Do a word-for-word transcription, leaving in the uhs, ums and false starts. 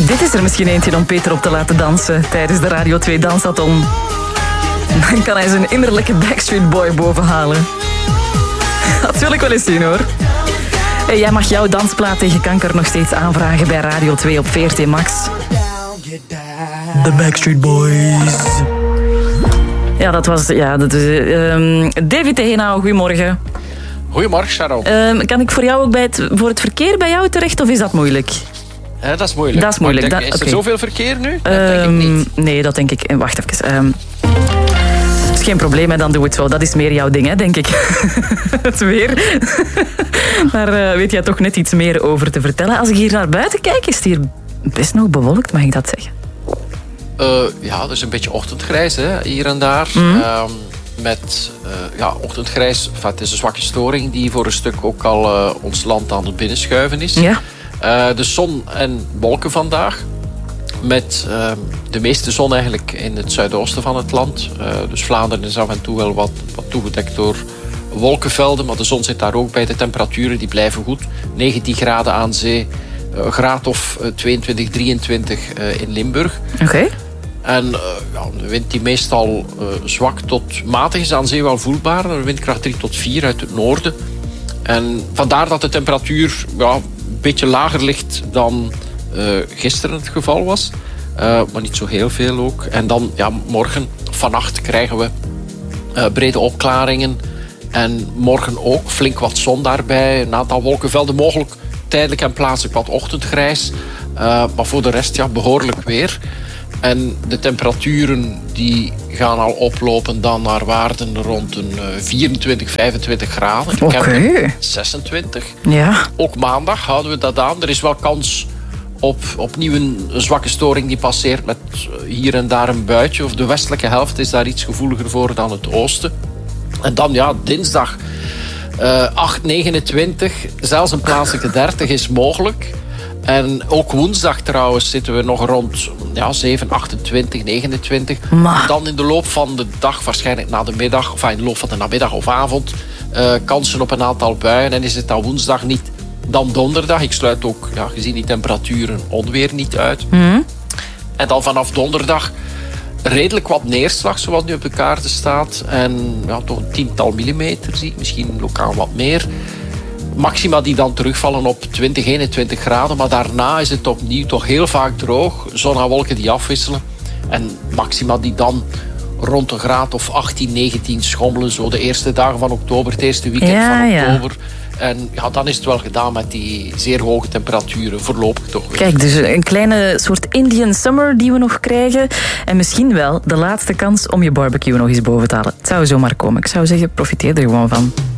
Dit is er misschien eentje om Peter op te laten dansen tijdens de Radio twee Dansathon. Dan kan hij zijn innerlijke Backstreet Boy bovenhalen. Dat wil ik wel eens zien, hoor. Hey, jij mag jouw dansplaat tegen kanker nog steeds aanvragen bij Radio twee op V R T Max. The Backstreet Boys. Ja, dat was... Ja, dat is, uh, David Tegenau, goedemorgen. Goedemorgen, Sharon. Uh, kan ik voor jou ook bij het, voor het verkeer bij jou terecht, of is dat moeilijk? Uh, dat is moeilijk. Dat is moeilijk. Denk, dat, is er okay. zoveel verkeer nu? Dat Uh, denk ik niet. Nee, dat denk ik... Wacht even. Um, dat is geen probleem, hè, dan doen we het zo. Dat is meer jouw ding, hè, denk ik. Het weer. Daar uh, weet jij toch net iets meer over te vertellen. Als ik hier naar buiten kijk, is het hier best nog bewolkt, mag ik dat zeggen? Uh, ja, dat is een beetje ochtendgrijs, hè, hier en daar. Mm-hmm. Uh, met uh, ja, ochtendgrijs. Enfin, het is een zwakke storing die voor een stuk ook al uh, ons land aan het binnenschuiven is. Ja. Uh, de zon en wolken vandaag. Met uh, de meeste zon eigenlijk in het zuidoosten van het land. Uh, dus Vlaanderen is af en toe wel wat, wat toegedekt door wolkenvelden. Maar de zon zit daar ook bij. De temperaturen die blijven goed. negentien graden aan zee. Een graad of tweeëntwintig, drieëntwintig uh, in Limburg. Oké. Okay. En uh, ja, de wind die meestal uh, zwak tot matig is aan zee wel voelbaar. Een windkracht drie tot vier uit het noorden. En vandaar dat de temperatuur ja, een beetje lager ligt dan uh, gisteren het geval was. Uh, maar niet zo heel veel ook. En dan ja, morgen, vannacht krijgen we uh, brede opklaringen. En morgen ook flink wat zon daarbij. Een aantal wolkenvelden, mogelijk tijdelijk en plaatselijk wat ochtendgrijs. Uh, maar voor de rest ja, behoorlijk weer. En de temperaturen die gaan al oplopen dan naar waarden rond een uh, vierentwintig, vijfentwintig graden. Oké. Okay. zesentwintig. Ja. Ook maandag houden we dat aan. Er is wel kans op opnieuw een zwakke storing die passeert met hier en daar een buitje. Of de westelijke helft is daar iets gevoeliger voor dan het oosten. En dan ja, dinsdag uh, acht, negenentwintig. Zelfs een plaatselijke dertig is mogelijk. En ook woensdag trouwens zitten we nog rond ja, zeven, achtentwintig, negenentwintig. Maar... Dan in de loop van de dag, waarschijnlijk na de middag... of in de loop van de namiddag of avond... Uh, kansen op een aantal buien. En is het dan woensdag niet, dan donderdag. Ik sluit ook, ja, gezien die temperaturen, onweer niet uit. Mm-hmm. En dan vanaf donderdag redelijk wat neerslag, zoals nu op de kaarten staat. En ja, toch een tiental millimeter zie ik, misschien lokaal wat meer. Maxima die dan terugvallen op twintig, eenentwintig graden. Maar daarna is het opnieuw toch heel vaak droog. Zon en wolken die afwisselen. En maxima die dan rond een graad of achttien, negentien schommelen. Zo de eerste dagen van oktober, het eerste weekend ja, van oktober. Ja. En ja, dan is het wel gedaan met die zeer hoge temperaturen. Voorlopig toch weer. Kijk, dus een kleine soort Indian summer die we nog krijgen. En misschien wel de laatste kans om je barbecue nog eens boven te halen. Het zou zomaar komen. Ik zou zeggen, profiteer er gewoon van.